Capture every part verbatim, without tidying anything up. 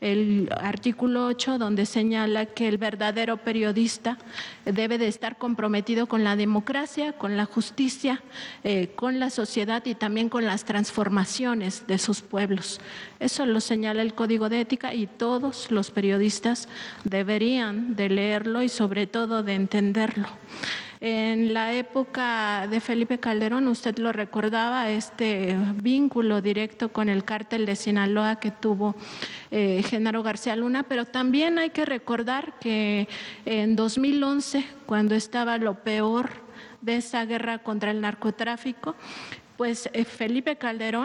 el artículo ocho, donde señala que el verdadero periodista debe de estar comprometido con la democracia, con la justicia, eh, con la sociedad y también con las transformaciones de sus pueblos. Eso lo señala el Código de Ética y todos los periodistas deberían de leerlo y sobre todo de entenderlo. En la época de Felipe Calderón, usted lo recordaba, este vínculo directo con el cártel de Sinaloa que tuvo eh, Genaro García Luna, pero también hay que recordar que en dos mil once, cuando estaba lo peor de esa guerra contra el narcotráfico, pues eh, Felipe Calderón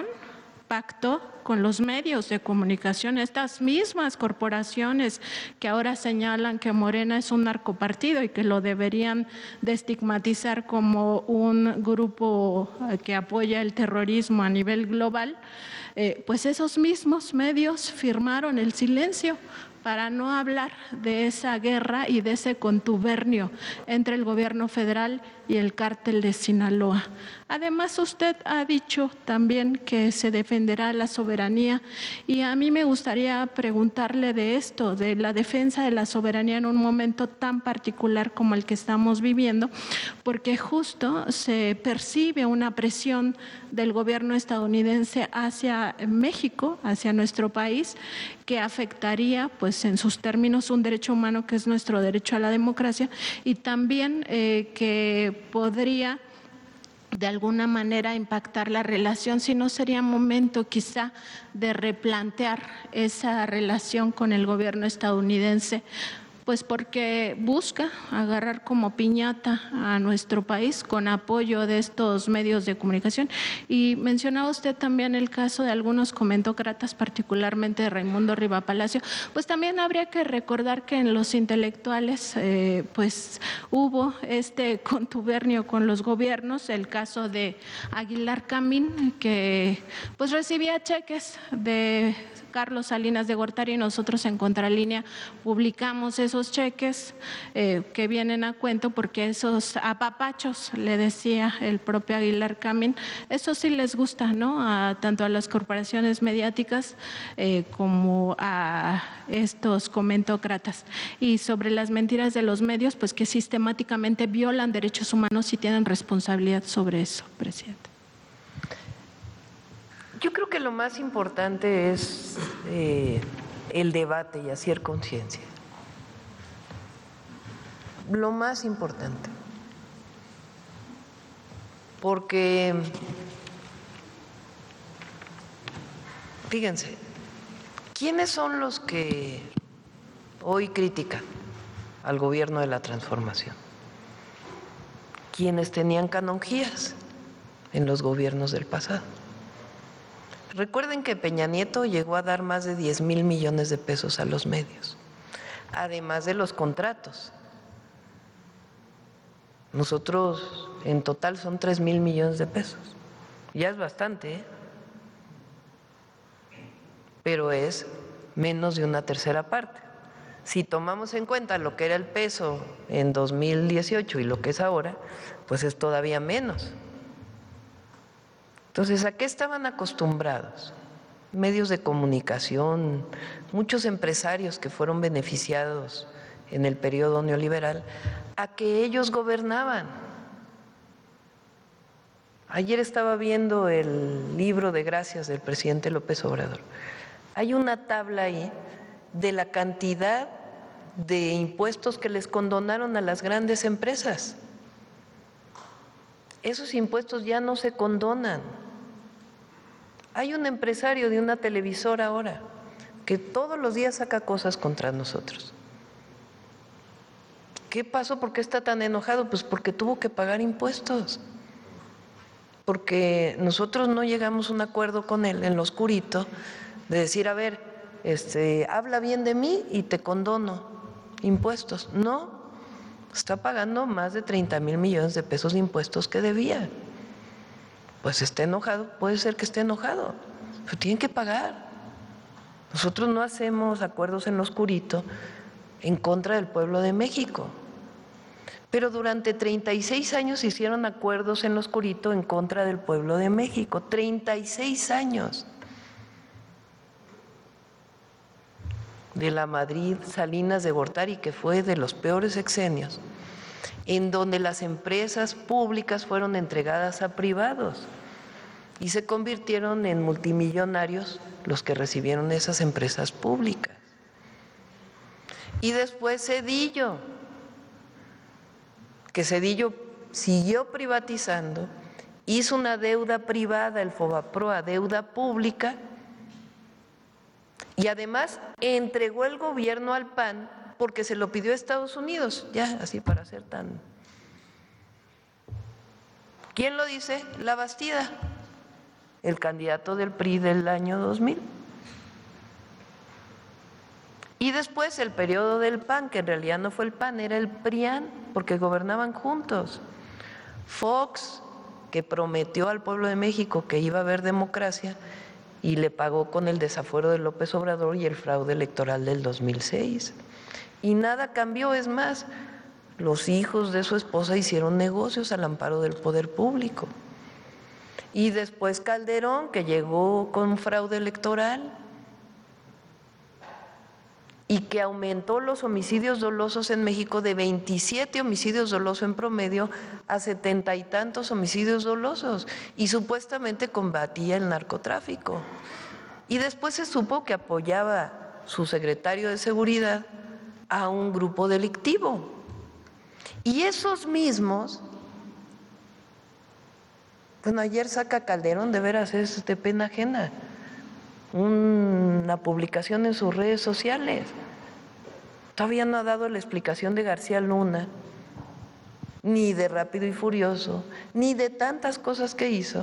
pactó con los medios de comunicación, estas mismas corporaciones que ahora señalan que Morena es un narcopartido y que lo deberían de estigmatizar como un grupo que apoya el terrorismo a nivel global, eh, pues esos mismos medios firmaron el silencio para no hablar de esa guerra y de ese contubernio entre el gobierno federal y el cártel de Sinaloa. Además, usted ha dicho también que se defenderá la soberanía y a mí me gustaría preguntarle de esto, de la defensa de la soberanía en un momento tan particular como el que estamos viviendo, porque justo se percibe una presión del gobierno estadounidense hacia México, hacia nuestro país, que afectaría, pues en sus términos, un derecho humano que es nuestro derecho a la democracia y también eh, que podría de alguna manera impactar la relación, si no sería momento quizá de replantear esa relación con el gobierno estadounidense, pues porque busca agarrar como piñata a nuestro país con apoyo de estos medios de comunicación. Y mencionaba usted también el caso de algunos comentócratas, particularmente de Raimundo Riva Palacio, pues también habría que recordar que en los intelectuales eh, pues hubo este contubernio con los gobiernos, el caso de Aguilar Camín, que pues recibía cheques de Carlos Salinas de Gortari y nosotros en Contralínea publicamos esos cheques eh, que vienen a cuento porque esos apapachos, le decía el propio Aguilar Camín, eso sí les gusta, ¿no? A, tanto a las corporaciones mediáticas eh, como a estos comentócratas. Y sobre las mentiras de los medios, pues que sistemáticamente violan derechos humanos y tienen responsabilidad sobre eso, presidente. Yo creo que lo más importante es eh, el debate y hacer conciencia. Lo más importante. Porque, fíjense, ¿quiénes son los que hoy critican al gobierno de la transformación? Quienes tenían canonjías en los gobiernos del pasado. Recuerden que Peña Nieto llegó a dar más de diez mil millones de pesos a los medios, además de los contratos. Nosotros en total son tres mil millones de pesos. Ya es bastante, ¿eh? Pero es menos de una tercera parte. Si tomamos en cuenta lo que era el peso en dos mil dieciocho y lo que es ahora, pues es todavía menos. Entonces, ¿a qué estaban acostumbrados? Medios de comunicación, muchos empresarios que fueron beneficiados en el periodo neoliberal, a que ellos gobernaban. Ayer estaba viendo el libro de gracias del presidente López Obrador. Hay una tabla ahí de la cantidad de impuestos que les condonaron a las grandes empresas. Esos impuestos ya no se condonan. Hay un empresario de una televisora ahora que todos los días saca cosas contra nosotros. ¿Qué pasó? ¿Por qué está tan enojado? Pues porque tuvo que pagar impuestos. Porque nosotros no llegamos a un acuerdo con él en lo oscurito de decir, a ver, este, habla bien de mí y te condono impuestos. No, está pagando más de treinta mil millones de pesos de impuestos que debía. Pues esté enojado, puede ser que esté enojado, pero tienen que pagar. Nosotros no hacemos acuerdos en lo oscurito en contra del pueblo de México. Pero durante treinta y seis años hicieron acuerdos en lo oscurito en contra del pueblo de México. treinta y seis años. de la Madrid Salinas de Gortari, que fue de los peores sexenios, en donde las empresas públicas fueron entregadas a privados y se convirtieron en multimillonarios los que recibieron esas empresas públicas. Y después Zedillo, que Zedillo siguió privatizando, hizo una deuda privada, el Fobaproa, deuda pública, y además entregó el gobierno al P A N porque se lo pidió a Estados Unidos, ya así para ser tan… ¿Quién lo dice? La Bastida, el candidato del P R I del año dos mil. Y después el periodo del P A N, que en realidad no fue el P A N, era el PRIAN, porque gobernaban juntos. Fox, que prometió al pueblo de México que iba a haber democracia y le pagó con el desafuero de López Obrador y el fraude electoral del dos mil seis. Y nada cambió, es más, los hijos de su esposa hicieron negocios al amparo del poder público. Y después Calderón, que llegó con fraude electoral y que aumentó los homicidios dolosos en México de veintisiete homicidios dolosos en promedio a setenta y tantos homicidios dolosos, y supuestamente combatía el narcotráfico. Y después se supo que apoyaba su secretario de Seguridad a un grupo delictivo. Y esos mismos, bueno, ayer saca Calderón, de veras es de pena ajena, una publicación en sus redes sociales. Todavía no ha dado la explicación de García Luna, ni de Rápido y Furioso, ni de tantas cosas que hizo.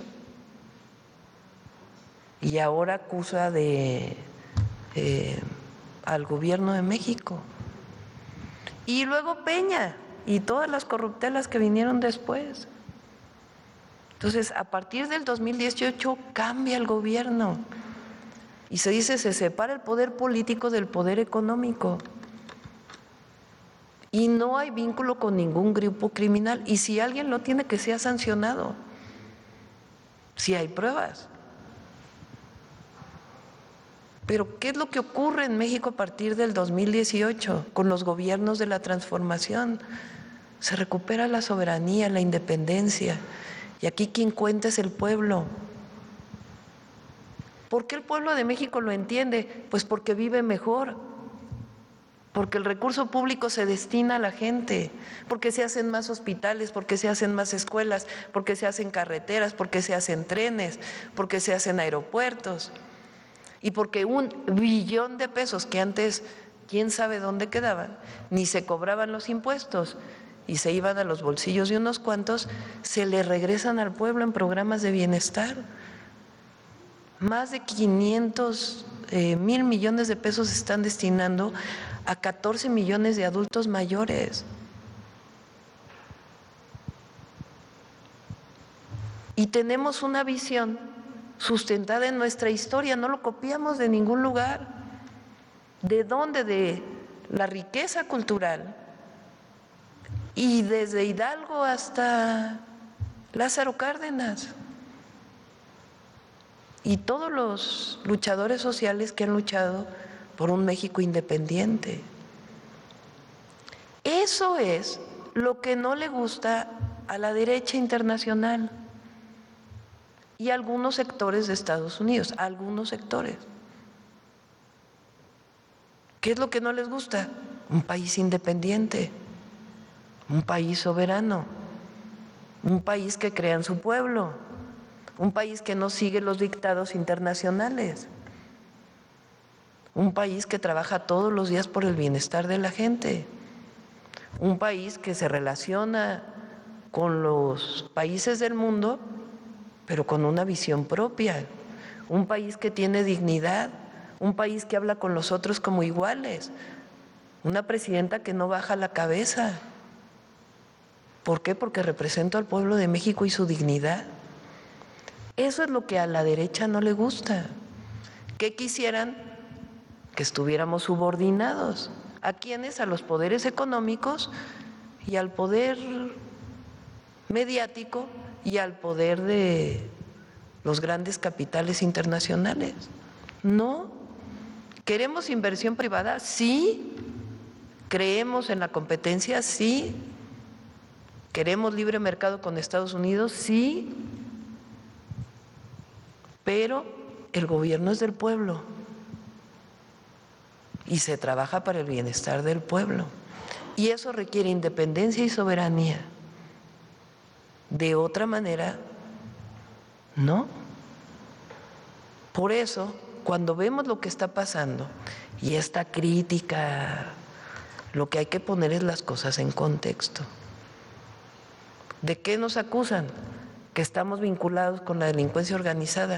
Y ahora acusa de eh, al gobierno de México. Y luego Peña y todas las corruptelas que vinieron después. Entonces, a partir del dos mil dieciocho cambia el gobierno y se dice se separa el poder político del poder económico y no hay vínculo con ningún grupo criminal, y si alguien lo tiene, que sea sancionado si hay pruebas. Pero ¿qué es lo que ocurre en México a partir del dos mil dieciocho con los gobiernos de la transformación? Se recupera la soberanía, la independencia, y aquí quien cuenta es el pueblo. ¿Por qué el pueblo de México lo entiende? Pues porque vive mejor, porque el recurso público se destina a la gente, porque se hacen más hospitales, porque se hacen más escuelas, porque se hacen carreteras, porque se hacen trenes, porque se hacen aeropuertos, y porque un billón de pesos que antes quién sabe dónde quedaban, ni se cobraban los impuestos y se iban a los bolsillos de unos cuantos, se le regresan al pueblo en programas de bienestar. Más de quinientos eh, mil millones de pesos se están destinando a catorce millones de adultos mayores. Y tenemos una visión sustentada en nuestra historia, no lo copiamos de ningún lugar. ¿De dónde? De la riqueza cultural. Y desde Hidalgo hasta Lázaro Cárdenas. Y todos los luchadores sociales que han luchado por un México independiente. Eso es lo que no le gusta a la derecha internacional y a algunos sectores de Estados Unidos, a algunos sectores. ¿Qué es lo que no les gusta? Un país independiente, un país soberano, un país que crea en su pueblo, un país que no sigue los dictados internacionales, un país que trabaja todos los días por el bienestar de la gente, un país que se relaciona con los países del mundo, pero con una visión propia, un país que tiene dignidad, un país que habla con los otros como iguales, una presidenta que no baja la cabeza. ¿Por qué? Porque represento al pueblo de México y su dignidad. Eso es lo que a la derecha no le gusta. ¿Qué quisieran? Que estuviéramos subordinados. ¿A quiénes? A los poderes económicos y al poder mediático y al poder de los grandes capitales internacionales. No, ¿Queremos inversión privada? Sí. ¿Creemos en la competencia? Sí. ¿Queremos libre mercado con Estados Unidos? Sí. Pero el gobierno es del pueblo y se trabaja para el bienestar del pueblo. Y eso requiere independencia y soberanía. De otra manera, no. Por eso, cuando vemos lo que está pasando y esta crítica, lo que hay que poner es las cosas en contexto. ¿De qué nos acusan? Que estamos vinculados con la delincuencia organizada.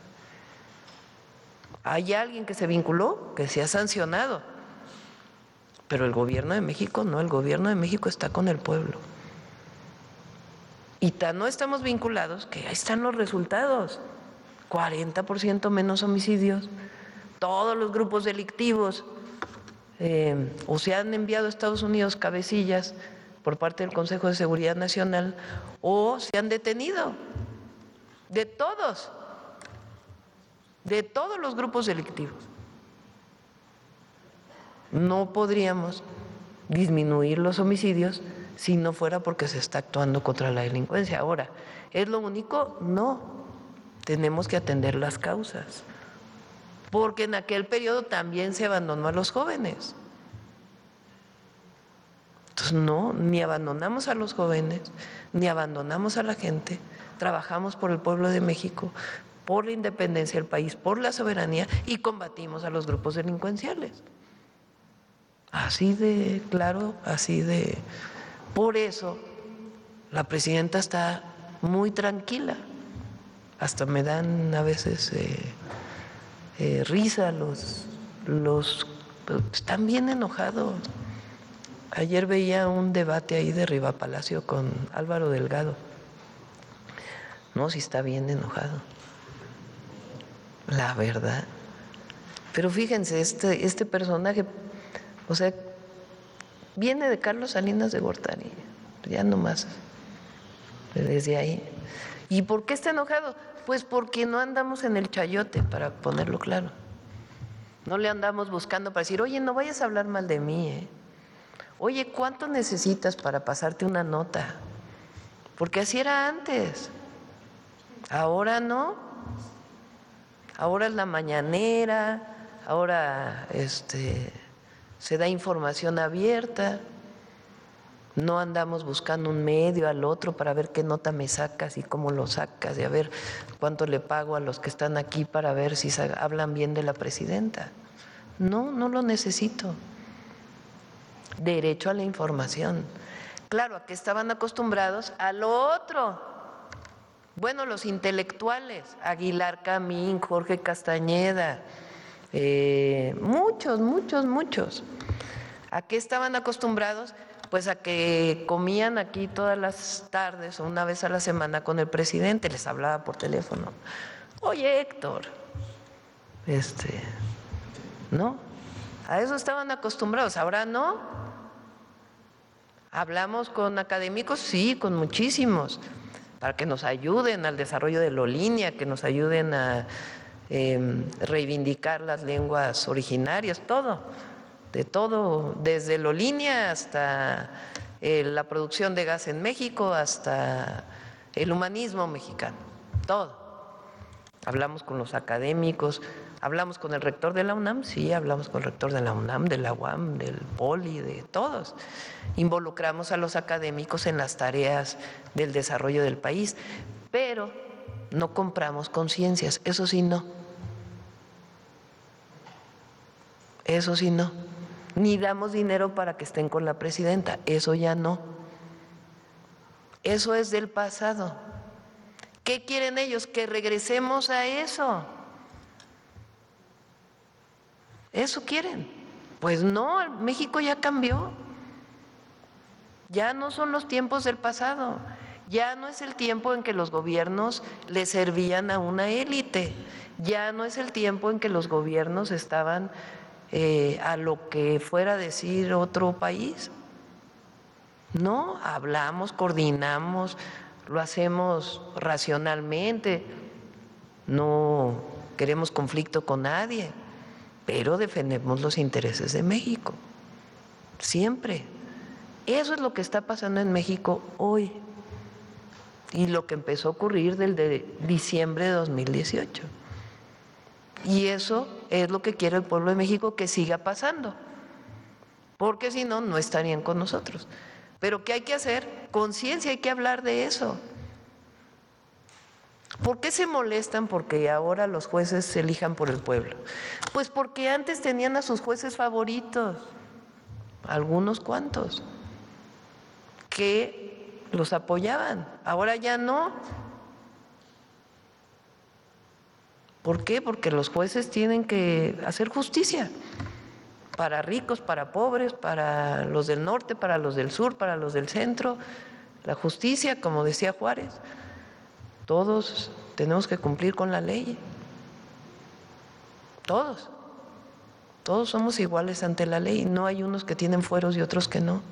Hay alguien que se vinculó, que se ha sancionado, pero el gobierno de México no, el gobierno de México está con el pueblo. Y tan no estamos vinculados que ahí están los resultados, cuarenta por ciento menos homicidios, todos los grupos delictivos, eh, o se han enviado a Estados Unidos cabecillas por parte del Consejo de Seguridad Nacional, o se han detenido, de todos, de todos los grupos delictivos. No podríamos disminuir los homicidios si no fuera porque se está actuando contra la delincuencia. Ahora, ¿es lo único? No, tenemos que atender las causas, porque en aquel periodo también se abandonó a los jóvenes. Entonces, no, ni abandonamos a los jóvenes, ni abandonamos a la gente, trabajamos por el pueblo de México, por la independencia del país, por la soberanía y combatimos a los grupos delincuenciales. Así de claro, así de… Por eso la presidenta está muy tranquila, hasta me dan a veces eh, eh, risa los, los… están bien enojados. Ayer veía un debate ahí de Riva Palacio con Álvaro Delgado. No, sí está bien enojado, la verdad. Pero fíjense, este, este personaje, o sea, viene de Carlos Salinas de Gortari, ya nomás, desde ahí. ¿Y por qué está enojado? Pues porque no andamos en el chayote, para ponerlo claro. No le andamos buscando para decir, oye, no vayas a hablar mal de mí, ¿eh? Oye, ¿cuánto necesitas para pasarte una nota? Porque así era antes. Ahora no. Ahora es la mañanera, ahora este, se da información abierta. No andamos buscando un medio al otro para ver qué nota me sacas y cómo lo sacas, y a ver cuánto le pago a los que están aquí para ver si hablan bien de la presidenta. No, no lo necesito. Derecho a la información. Claro, ¿a qué estaban acostumbrados? A lo otro. Bueno, los intelectuales, Aguilar Camín, Jorge Castañeda, eh, muchos, muchos, muchos. ¿A qué estaban acostumbrados? Pues a que comían aquí todas las tardes o una vez a la semana con el presidente, les hablaba por teléfono. Oye, Héctor, este, ¿no? A eso estaban acostumbrados, ahora no. ¿Hablamos con académicos? Sí, con muchísimos, para que nos ayuden al desarrollo de la línea, que nos ayuden a eh, reivindicar las lenguas originarias, todo, de todo, desde la línea hasta eh, la producción de gas en México, hasta el humanismo mexicano, todo. Hablamos con los académicos, hablamos con el rector de la UNAM, sí, hablamos con el rector de la UNAM, de la U A M, del Poli, de todos. Involucramos a los académicos en las tareas del desarrollo del país, pero no compramos conciencias, eso sí no. Eso sí no. Ni damos dinero para que estén con la presidenta, eso ya no. Eso es del pasado. ¿Qué quieren ellos? Que regresemos a eso. ¿Eso quieren? Pues no, México ya cambió. Ya no son los tiempos del pasado. Ya no es el tiempo en que los gobiernos le servían a una élite. Ya no es el tiempo en que los gobiernos estaban eh, a lo que fuera a decir otro país. No, hablamos, coordinamos, lo hacemos racionalmente, no queremos conflicto con nadie, pero defendemos los intereses de México, siempre. Eso es lo que está pasando en México hoy y lo que empezó a ocurrir desde diciembre de dos mil dieciocho. Y eso es lo que quiere el pueblo de México que siga pasando, porque si no, no estarían con nosotros. Pero ¿qué hay que hacer? Conciencia, hay que hablar de eso. ¿Por qué se molestan porque ahora los jueces se elijan por el pueblo? Pues porque antes tenían a sus jueces favoritos, algunos cuantos, que los apoyaban, ahora ya no. ¿Por qué? Porque los jueces tienen que hacer justicia para ricos, para pobres, para los del norte, para los del sur, para los del centro. La justicia, como decía Juárez, todos tenemos que cumplir con la ley, todos, todos somos iguales ante la ley, no hay unos que tienen fueros y otros que no.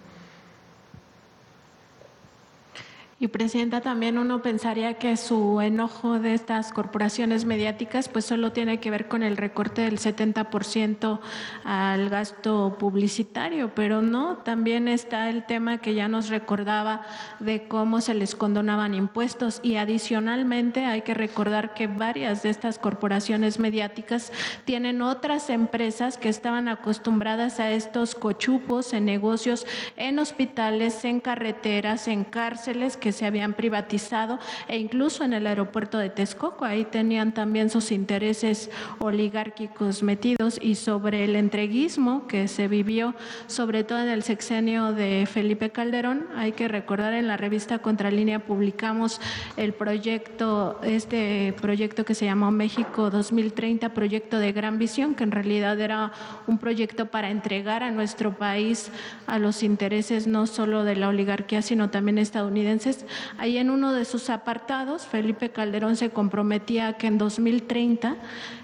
Y Presidenta, también uno pensaría que su enojo de estas corporaciones mediáticas pues solo tiene que ver con el recorte del setenta por ciento al gasto publicitario, pero no, también está el tema que ya nos recordaba de cómo se les condonaban impuestos, y adicionalmente hay que recordar que varias de estas corporaciones mediáticas tienen otras empresas que estaban acostumbradas a estos cochupos en negocios, en hospitales, en carreteras, en cárceles, que se habían privatizado, e incluso en el aeropuerto de Texcoco, ahí tenían también sus intereses oligárquicos metidos. Y sobre el entreguismo que se vivió, sobre todo en el sexenio de Felipe Calderón, hay que recordar, en la revista Contralínea publicamos el proyecto, este proyecto que se llamó México dos mil treinta, proyecto de gran visión, que en realidad era un proyecto para entregar a nuestro país a los intereses no solo de la oligarquía, sino también estadounidenses. Ahí en uno de sus apartados, Felipe Calderón se comprometía a que en dos mil treinta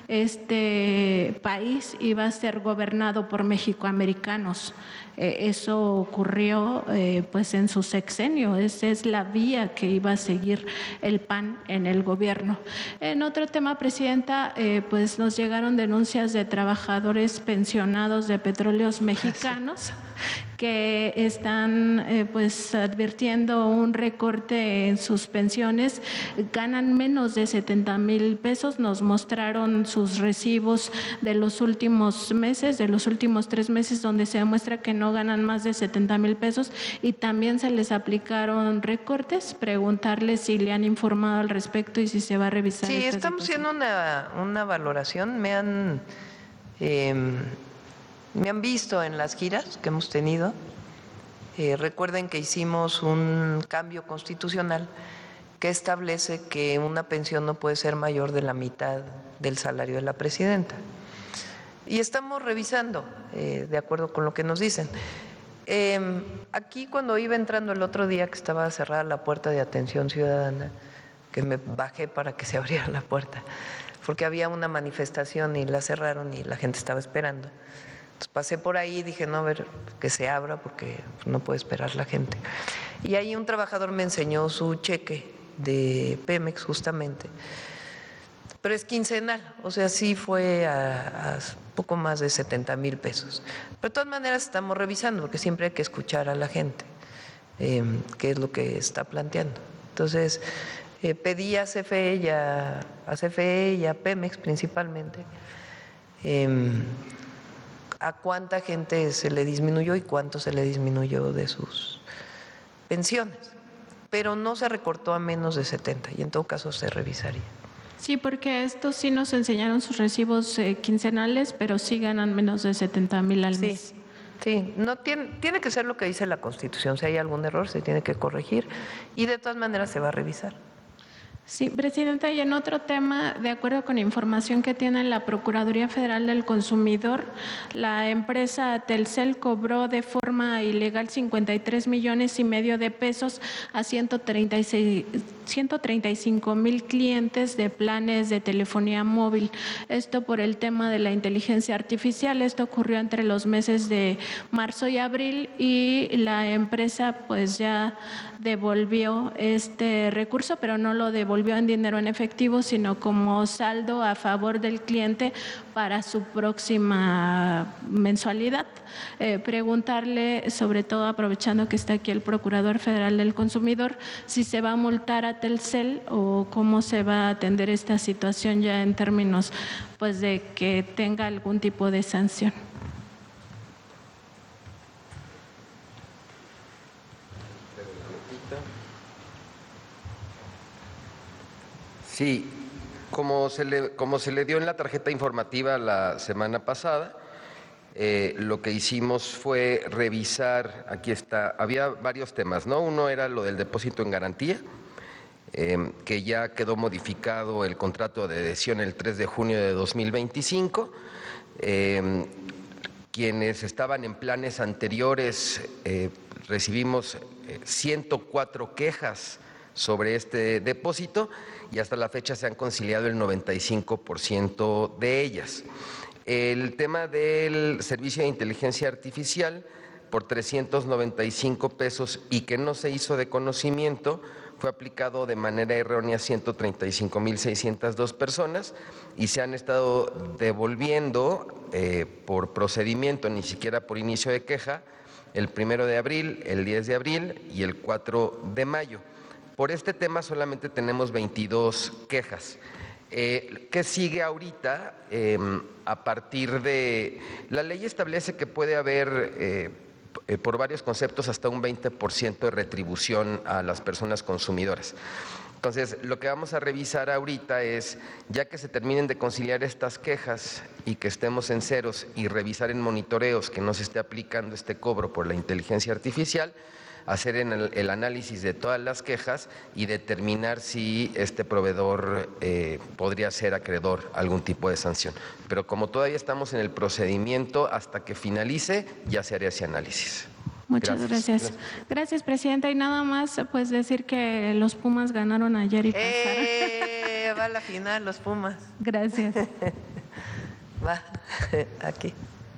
este país iba a ser gobernado por mexicoamericanos. Eh, eso ocurrió eh, pues en su sexenio, esa es la vía que iba a seguir el P A N en el gobierno. En otro tema, Presidenta, eh, pues nos llegaron denuncias de trabajadores pensionados de Petróleos Mexicanos que están eh, pues advirtiendo un recorte en sus pensiones, ganan menos de setenta mil pesos, nos mostraron sus recibos de los últimos meses, de los últimos tres meses, donde se demuestra que no ganan más de setenta mil pesos, y también se les aplicaron recortes. Preguntarles si le han informado al respecto y si se va a revisar. Sí, esta estamos situación. haciendo una, una valoración, me han... Eh, Me han visto en las giras que hemos tenido. Eh, recuerden que hicimos un cambio constitucional que establece que una pensión no puede ser mayor de la mitad del salario de la presidenta. Y estamos revisando, eh, de acuerdo con lo que nos dicen. Eh, aquí cuando iba entrando el otro día, que estaba cerrada la puerta de atención ciudadana, que me bajé para que se abriera la puerta, porque había una manifestación y la cerraron y la gente estaba esperando. Entonces pasé por ahí y dije, no, a ver, que se abra porque no puede esperar la gente. Y ahí un trabajador me enseñó su cheque de Pemex justamente, pero es quincenal, o sea, sí fue a, a poco más de setenta mil pesos. Pero de todas maneras estamos revisando, porque siempre hay que escuchar a la gente, eh, qué es lo que está planteando. Entonces, eh, pedí a C F E y a, a C F E y a Pemex principalmente, eh, a cuánta gente se le disminuyó y cuánto se le disminuyó de sus pensiones, pero no se recortó a menos de setenta, y en todo caso se revisaría. Sí, porque estos sí nos enseñaron sus recibos eh, quincenales, pero sí ganan menos de setenta mil al mes. Sí, sí, no tiene, tiene que ser lo que dice la Constitución. Si hay algún error se tiene que corregir y de todas maneras se va a revisar. Sí, Presidenta, y en otro tema, de acuerdo con información que tiene la Procuraduría Federal del Consumidor, la empresa Telcel cobró de forma ilegal cincuenta y tres millones y medio de pesos a ciento treinta y seis, ciento treinta y cinco mil clientes de planes de telefonía móvil. Esto por el tema de la inteligencia artificial. Esto ocurrió entre los meses de marzo y abril, y la empresa pues ya devolvió este recurso, pero no lo devolvió devolvió en dinero en efectivo, sino como saldo a favor del cliente para su próxima mensualidad. Eh, preguntarle, sobre todo aprovechando que está aquí el Procurador Federal del Consumidor, si se va a multar a Telcel o cómo se va a atender esta situación ya en términos pues de que tenga algún tipo de sanción. Sí, como se le, como se le dio en la tarjeta informativa la semana pasada, eh, lo que hicimos fue revisar, aquí está, había varios temas, ¿no? Uno era lo del depósito en garantía, eh, que ya quedó modificado el contrato de adhesión el tres de junio de dos mil veinticinco. Eh, quienes estaban en planes anteriores, eh, recibimos ciento cuatro quejas sobre este depósito y hasta la fecha se han conciliado el noventa y cinco por ciento de ellas. El tema del servicio de inteligencia artificial por trescientos noventa y cinco pesos y que no se hizo de conocimiento, fue aplicado de manera errónea a ciento treinta y cinco mil seiscientas dos personas y se han estado devolviendo eh, por procedimiento, ni siquiera por inicio de queja, el primero de abril, el diez de abril y el cuatro de mayo. Por este tema solamente tenemos veintidós quejas. Eh, ¿Qué sigue ahorita? Eh, a partir de… La ley establece que puede haber, eh, eh, por varios conceptos, hasta un veinte por ciento de retribución a las personas consumidoras. Entonces, lo que vamos a revisar ahorita es, ya que se terminen de conciliar estas quejas y que estemos en ceros y revisar en monitoreos que no se esté aplicando este cobro por la inteligencia artificial, hacer en el, el análisis de todas las quejas y determinar si este proveedor eh, podría ser acreedor a algún tipo de sanción. Pero como todavía estamos en el procedimiento, hasta que finalice, ya se hará ese análisis. Muchas gracias. Gracias. Gracias, Presidenta. Y nada más, pues decir que los Pumas ganaron ayer y pasaron. ¡Eh! Va a la final, los Pumas. Gracias. Va, aquí.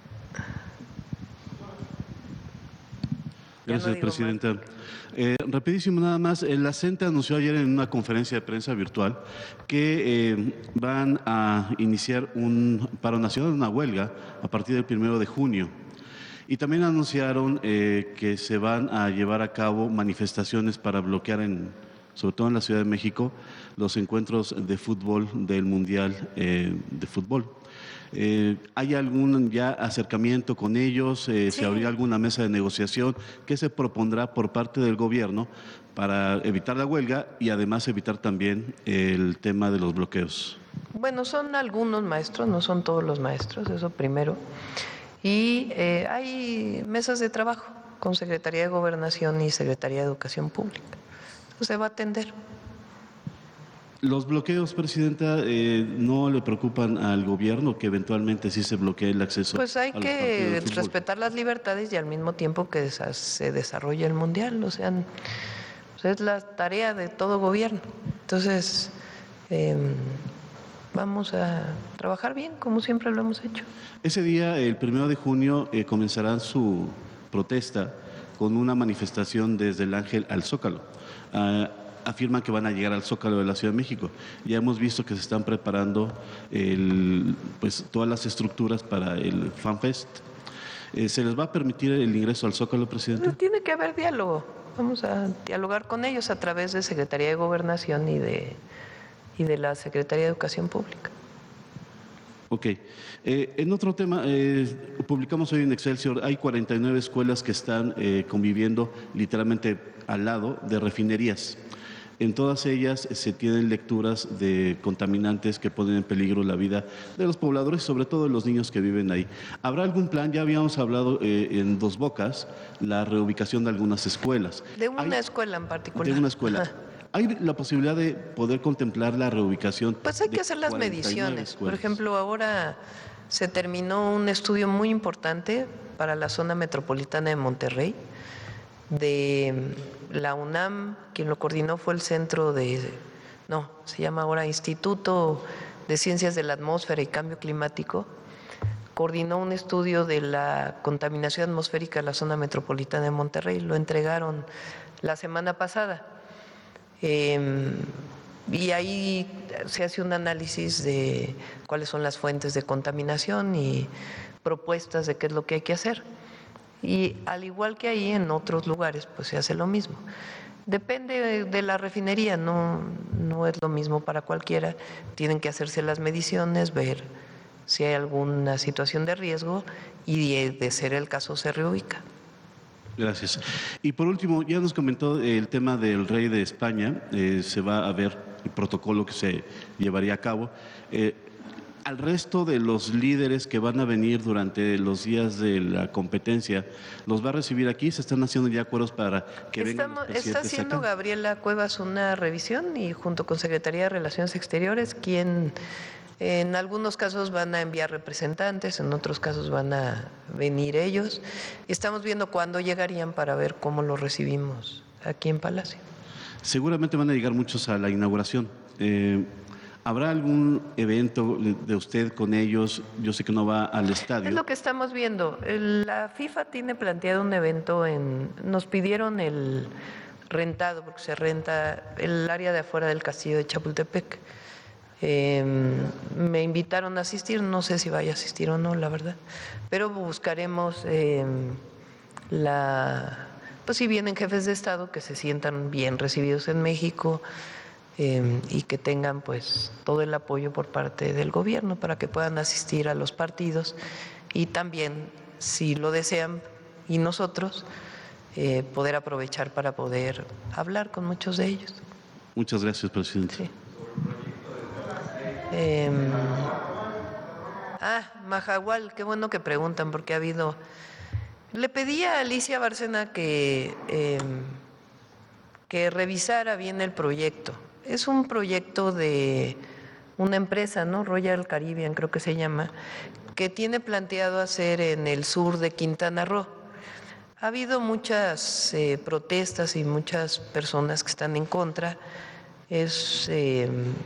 Gracias, no Presidenta. Eh, rapidísimo nada más, la CENTE anunció ayer en una conferencia de prensa virtual que eh, van a iniciar un paro nacional, una huelga, a partir del primero de junio. Y también anunciaron eh, que se van a llevar a cabo manifestaciones para bloquear, en, sobre todo en la Ciudad de México, los encuentros de fútbol del Mundial eh, de Fútbol. Eh, ¿Hay algún ya acercamiento con ellos? Eh, sí. ¿Se abrirá alguna mesa de negociación? ¿Qué se propondrá por parte del gobierno para evitar la huelga y además evitar también el tema de los bloqueos? Bueno, son algunos maestros, no son todos los maestros, eso primero. Y eh, hay mesas de trabajo con Secretaría de Gobernación y Secretaría de Educación Pública. Entonces se va a atender. ¿Los bloqueos, Presidenta, eh, no le preocupan al gobierno que eventualmente sí se bloquee el acceso? Pues hay que respetar las libertades y al mismo tiempo que se desarrolle el Mundial. O sea, pues es la tarea de todo gobierno. Entonces, eh, vamos a trabajar bien, como siempre lo hemos hecho. Ese día, el primero de junio, eh, comenzarán su protesta con una manifestación desde el Ángel al Zócalo. Uh, afirman que van a llegar al Zócalo de la Ciudad de México. Ya hemos visto que se están preparando el, pues, todas las estructuras para el FanFest. Eh, ¿Se les va a permitir el ingreso al Zócalo, Presidente? Pues tiene que haber diálogo. Vamos a dialogar con ellos a través de Secretaría de Gobernación y de, y de la Secretaría de Educación Pública. Ok. Eh, en otro tema, eh, publicamos hoy en Excelsior, hay cuarenta y nueve escuelas que están eh, conviviendo literalmente al lado de refinerías. En todas ellas se tienen lecturas de contaminantes que ponen en peligro la vida de los pobladores, sobre todo de los niños que viven ahí. ¿Habrá algún plan? Ya habíamos hablado eh, en Dos Bocas, la reubicación de algunas escuelas. De una hay, escuela en particular. De una escuela. Ajá. ¿Hay la posibilidad de poder contemplar la reubicación? Pues hay que hacer las mediciones. Por ejemplo, ahora se terminó un estudio muy importante para la zona metropolitana de Monterrey, de la UNAM, quien lo coordinó fue el Centro de, no, se llama ahora Instituto de Ciencias de la Atmósfera y Cambio Climático, coordinó un estudio de la contaminación atmosférica de la zona metropolitana de Monterrey, lo entregaron la semana pasada. Eh, y ahí se hace un análisis de cuáles son las fuentes de contaminación y propuestas de qué es lo que hay que hacer. Y al igual que ahí, en otros lugares, pues se hace lo mismo. Depende de la refinería, no, no es lo mismo para cualquiera. Tienen que hacerse las mediciones, ver si hay alguna situación de riesgo y de ser el caso se reubica. Gracias. Y por último, ya nos comentó el tema del rey de España, eh, se va a ver el protocolo que se llevaría a cabo. Eh, al resto de los líderes que van a venir durante los días de la competencia, ¿los va a recibir aquí? ¿Se están haciendo ya acuerdos para que vengan los presidentes Está haciendo acá? Gabriela Cuevas una revisión y junto con Secretaría de Relaciones Exteriores, quien en algunos casos van a enviar representantes, en otros casos van a venir ellos. Estamos viendo cuándo llegarían para ver cómo los recibimos aquí en Palacio. Seguramente van a llegar muchos a la inauguración. Eh, ¿Habrá algún evento de usted con ellos? Yo sé que no va al estadio. Es lo que estamos viendo. La FIFA tiene planteado un evento en… Nos pidieron el rentado, porque se renta el área de afuera del castillo de Chapultepec. Eh, me invitaron a asistir, no sé si vaya a asistir o no, la verdad. Pero buscaremos eh, la… Pues si vienen jefes de Estado que se sientan bien recibidos en México, Eh, y que tengan pues todo el apoyo por parte del gobierno para que puedan asistir a los partidos y también, si lo desean y nosotros, eh, poder aprovechar para poder hablar con muchos de ellos. Muchas gracias, presidente. Sí. Eh, ah, Mahahual, qué bueno que preguntan porque ha habido… Le pedí a Alicia Bárcena que, eh, que revisara bien el proyecto. Es un proyecto de una empresa, ¿no? Royal Caribbean, creo que se llama, que tiene planteado hacer en el sur de Quintana Roo. Ha habido muchas eh, protestas y muchas personas que están en contra. Es eh,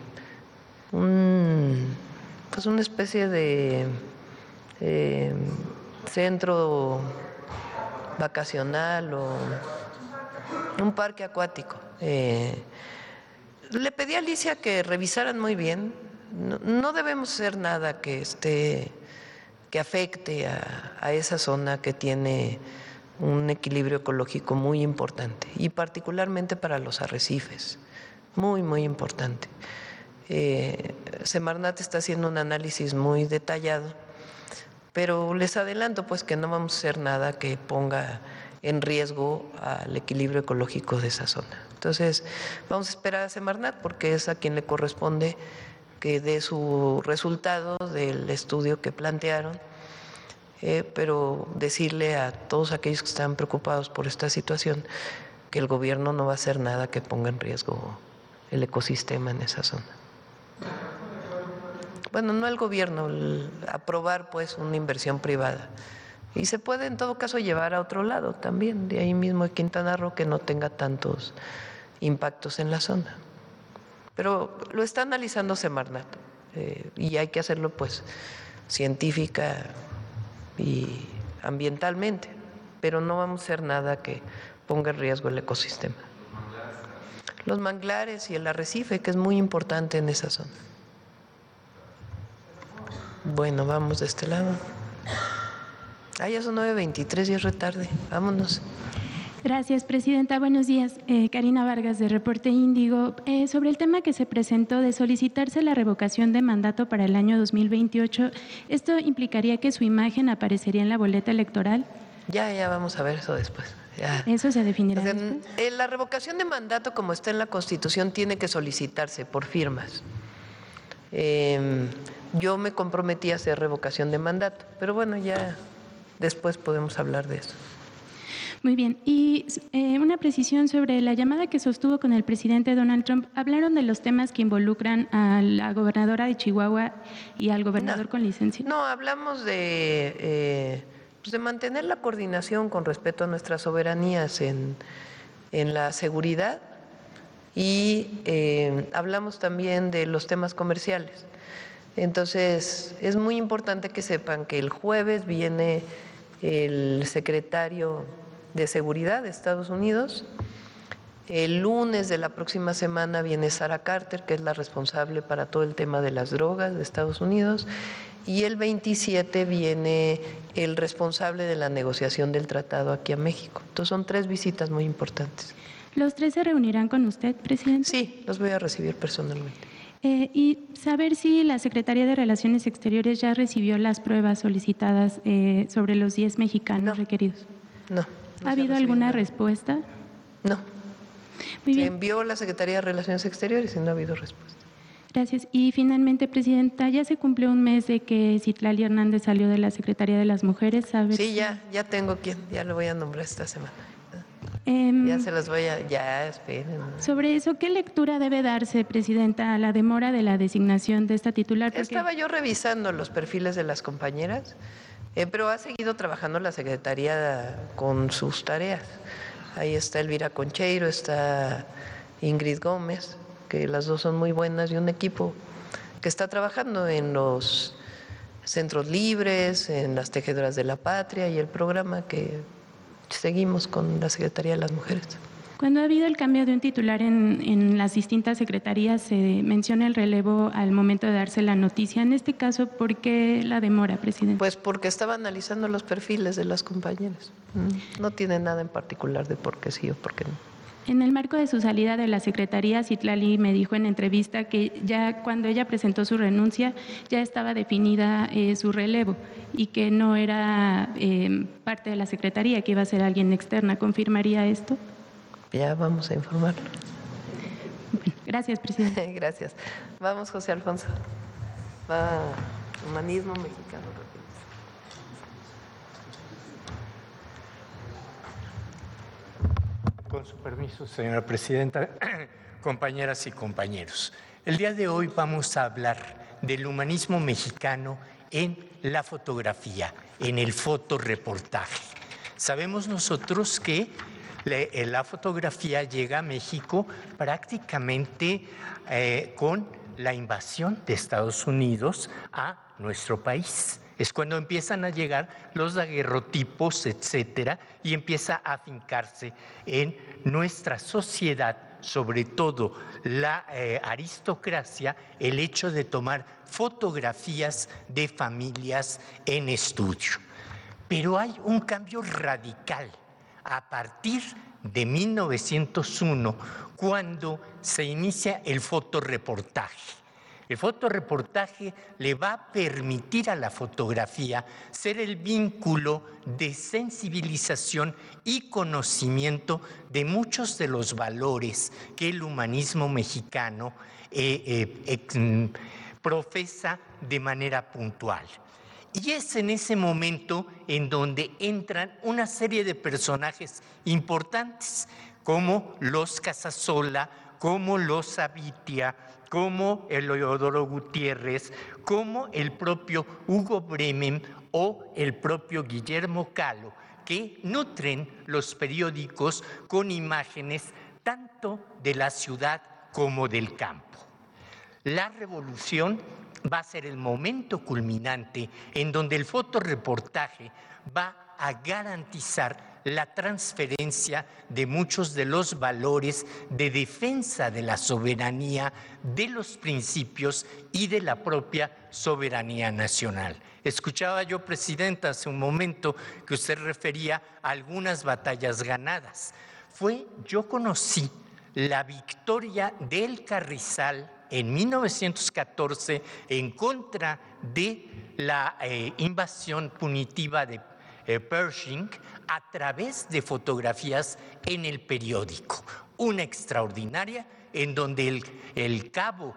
un, pues una especie de eh, centro vacacional o un parque acuático. Eh, Le pedí a Alicia que revisaran muy bien. No, no debemos hacer nada que esté, que afecte a, a esa zona que tiene un equilibrio ecológico muy importante y particularmente para los arrecifes, muy, muy importante. Eh, Semarnat está haciendo un análisis muy detallado, pero les adelanto pues que no vamos a hacer nada que ponga en riesgo al equilibrio ecológico de esa zona. Entonces, vamos a esperar a Semarnat porque es a quien le corresponde que dé su resultado del estudio que plantearon, eh, pero decirle a todos aquellos que están preocupados por esta situación que el gobierno no va a hacer nada que ponga en riesgo el ecosistema en esa zona. Bueno, no el gobierno, el aprobar pues una inversión privada. Y se puede en todo caso llevar a otro lado también, de ahí mismo de Quintana Roo, que no tenga tantos impactos en la zona. Pero lo está analizando Semarnat eh, y hay que hacerlo pues científica y ambientalmente, pero no vamos a hacer nada que ponga en riesgo el ecosistema. Los manglares y el arrecife, que es muy importante en esa zona. Bueno, vamos de este lado. Ah, ya son nueve veintitrés y es retarde. Vámonos. Gracias, presidenta. Buenos días. Eh, Karina Vargas, de Reporte Índigo. Eh, sobre el tema que se presentó de solicitarse la revocación de mandato para el año dos mil veintiocho, ¿esto implicaría que su imagen aparecería en la boleta electoral? Ya, ya vamos a ver eso después. Ya. ¿Eso se definirá O sea, después? eh, la revocación de mandato, como está en la Constitución, tiene que solicitarse por firmas. Eh, yo me comprometí a hacer revocación de mandato, pero bueno, ya después podemos hablar de eso. Muy bien. Y eh, una precisión sobre la llamada que sostuvo con el presidente Donald Trump. ¿Hablaron de los temas que involucran a la gobernadora de Chihuahua y al gobernador no, con licencia? No, hablamos de, eh, pues de mantener la coordinación con respecto a nuestras soberanías en, en la seguridad y eh, hablamos también de los temas comerciales. Entonces, es muy importante que sepan que el jueves viene el secretario de Seguridad de Estados Unidos El lunes de la próxima semana viene Sarah Carter, que es la responsable para todo el tema de las drogas de Estados Unidos, y el veintisiete viene el responsable de la negociación del tratado aquí a México. Entonces son tres visitas muy importantes. ¿Los tres se reunirán con usted, presidente? Sí, los voy a recibir personalmente. Eh, y saber si la Secretaría de Relaciones Exteriores ya recibió las pruebas solicitadas eh, sobre los diez mexicanos No. requeridos. No. no ¿Ha habido alguna respuesta? No. Muy Se bien. envió la Secretaría de Relaciones Exteriores y no ha habido respuesta. Gracias. Y finalmente, presidenta, ya se cumplió un mes de que Citlali Hernández salió de la Secretaría de las Mujeres. ¿Sabe? Sí, ya, ya tengo quien, ya lo voy a nombrar esta semana. Eh, Ya se los voy a, ya, esperen. Sobre eso, ¿qué lectura debe darse, presidenta, a la demora de la designación de esta titular? Porque... Estaba yo revisando los perfiles de las compañeras, eh, pero ha seguido trabajando la Secretaría con sus tareas. Ahí está Elvira Concheiro, está Ingrid Gómez, que las dos son muy buenas, y un equipo que está trabajando en los centros libres, en las tejedoras de la patria y el programa que seguimos con la Secretaría de las Mujeres. Cuando ha habido el cambio de un titular en, en las distintas secretarías, se menciona el relevo al momento de darse la noticia. En este caso, ¿por qué la demora, presidente? Pues porque estaba analizando los perfiles de las compañeras. No tiene nada en particular de por qué sí o por qué no. En el marco de su salida de la Secretaría, Citlali me dijo en entrevista que ya cuando ella presentó su renuncia ya estaba definida eh, su relevo y que no era eh, parte de la Secretaría, que iba a ser alguien externa. ¿Confirmaría esto? Ya vamos a informarlo. Bueno, gracias, presidente. Gracias. Vamos, José Alfonso. Va, humanismo mexicano. Con su permiso, señora presidenta, compañeras y compañeros. El día de hoy vamos a hablar del humanismo mexicano en la fotografía, en el fotoreportaje. Sabemos nosotros que la fotografía llega a México prácticamente eh, con la invasión de Estados Unidos a nuestro país. Es cuando empiezan a llegar los daguerrotipos, etcétera, y empieza a afincarse en nuestra sociedad, sobre todo la eh, aristocracia, el hecho de tomar fotografías de familias en estudio. Pero hay un cambio radical a partir de mil novecientos uno, cuando se inicia el fotoreportaje. El fotoreportaje le va a permitir a la fotografía ser el vínculo de sensibilización y conocimiento de muchos de los valores que el humanismo mexicano eh, eh, eh, profesa de manera puntual. Y es en ese momento en donde entran una serie de personajes importantes, como los Casasola, como los Savitia, como Eleodoro Gutiérrez, como el propio Hugo Bremen o el propio Guillermo Kahlo, que nutren los periódicos con imágenes tanto de la ciudad como del campo. La revolución va a ser el momento culminante en donde el fotoreportaje va a garantizar la transferencia de muchos de los valores de defensa de la soberanía, de los principios y de la propia soberanía nacional. Escuchaba yo, presidenta, hace un momento que usted refería a algunas batallas ganadas. Fue, yo conocí la victoria del Carrizal en mil novecientos catorce en contra de la eh, invasión punitiva de eh, Pershing a través de fotografías en el periódico. Una extraordinaria en donde el, el cabo,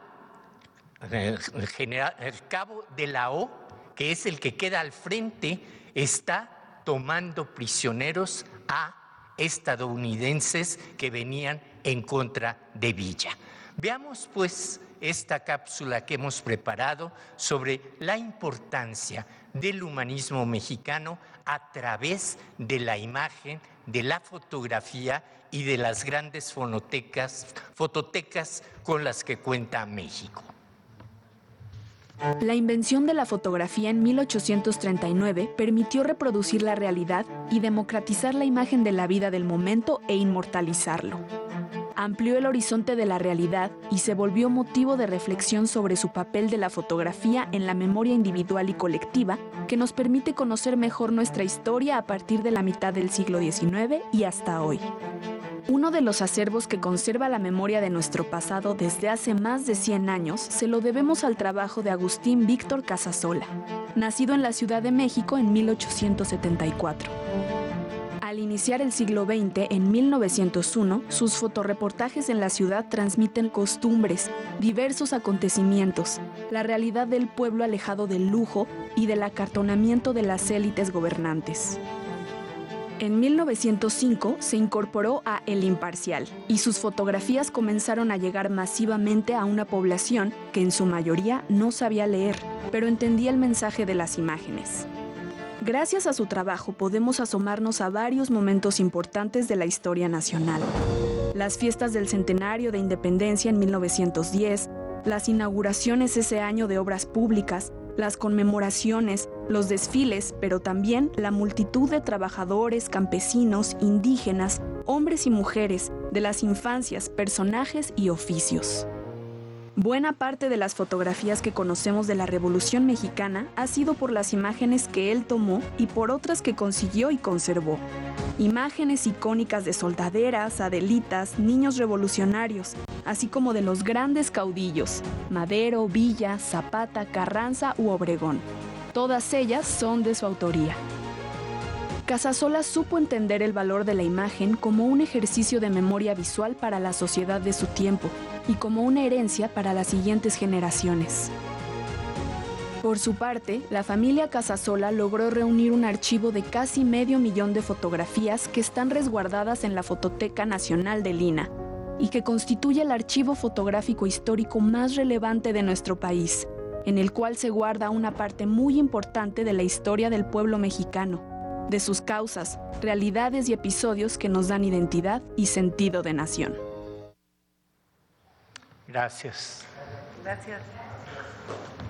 el, general, el cabo de la O, que es el que queda al frente, está tomando prisioneros a estadounidenses que venían en contra de Villa. Veamos pues esta cápsula que hemos preparado sobre la importancia del humanismo mexicano a través de la imagen, de la fotografía y de las grandes fonotecas, fototecas con las que cuenta México. La invención de la fotografía en mil ochocientos treinta y nueve permitió reproducir la realidad y democratizar la imagen de la vida del momento e inmortalizarlo. amplió el horizonte de la realidad y se volvió motivo de reflexión sobre su papel de la fotografía en la memoria individual y colectiva, que nos permite conocer mejor nuestra historia a partir de la mitad del siglo diecinueve y hasta hoy. Uno de los acervos que conserva la memoria de nuestro pasado desde hace más de cien años se lo debemos al trabajo de Agustín Víctor Casasola, nacido en la Ciudad de México en mil ochocientos setenta y cuatro. Al iniciar el siglo veinte, en mil novecientos uno, sus fotoreportajes en la ciudad transmiten costumbres, diversos acontecimientos, la realidad del pueblo alejado del lujo y del acartonamiento de las élites gobernantes. En mil novecientos cinco se incorporó a El Imparcial y sus fotografías comenzaron a llegar masivamente a una población que en su mayoría no sabía leer, pero entendía el mensaje de las imágenes. Gracias a su trabajo podemos asomarnos a varios momentos importantes de la historia nacional. Las fiestas del centenario de independencia en mil novecientos diez, las inauguraciones ese año de obras públicas, las conmemoraciones, los desfiles, pero también la multitud de trabajadores, campesinos, indígenas, hombres y mujeres, de las infancias, personajes y oficios. Buena parte de las fotografías que conocemos de la Revolución Mexicana ha sido por las imágenes que él tomó y por otras que consiguió y conservó. Imágenes icónicas de soldaderas, adelitas, niños revolucionarios, así como de los grandes caudillos, Madero, Villa, Zapata, Carranza u Obregón. Todas ellas son de su autoría. Casasola supo entender el valor de la imagen como un ejercicio de memoria visual para la sociedad de su tiempo y como una herencia para las siguientes generaciones. Por su parte, la familia Casasola logró reunir un archivo de casi medio millón de fotografías que están resguardadas en la Fototeca Nacional de Lina y que constituye el archivo fotográfico histórico más relevante de nuestro país, en el cual se guarda una parte muy importante de la historia del pueblo mexicano, de sus causas, realidades y episodios que nos dan identidad y sentido de nación. Gracias. Gracias.